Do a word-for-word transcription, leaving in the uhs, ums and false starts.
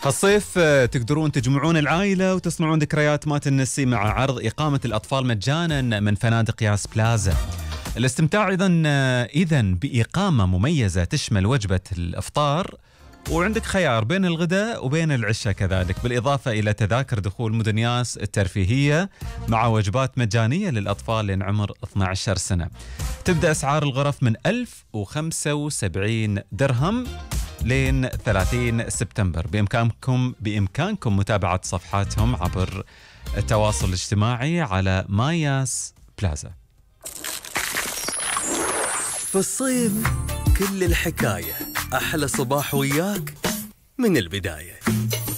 هالصيف تقدرون تجمعون العائلة وتصنعون ذكريات ما تنسي مع عرض إقامة الأطفال مجانا من فنادق ياس بلازا. الاستمتاع إذن إذن بإقامة مميزة تشمل وجبة الإفطار، وعندك خيار بين الغداء وبين العشاء كذلك، بالإضافة إلى تذاكر دخول مدن ياس الترفيهية مع وجبات مجانية للأطفال لين عمر اثنتي عشرة سنة. تبدأ أسعار الغرف من ألف وخمسة وسبعين درهم لين ثلاثين سبتمبر. بإمكانكم بإمكانكم متابعة صفحاتهم عبر التواصل الاجتماعي على ماياس بلازا. في الصيف كل الحكاية أحلى صباح وياك من البداية.